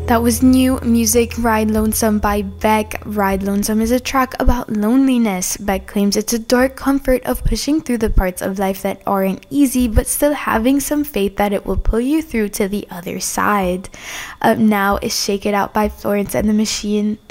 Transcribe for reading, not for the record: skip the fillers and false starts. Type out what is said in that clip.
That was new music, Ride Lonesome by Beck. Ride Lonesome is a track about loneliness. Beck claims it's a dark comfort of pushing through the parts of life that aren't easy, but still having some faith that it will pull you through to the other side. Up now is Shake It Out by Florence and the Machine.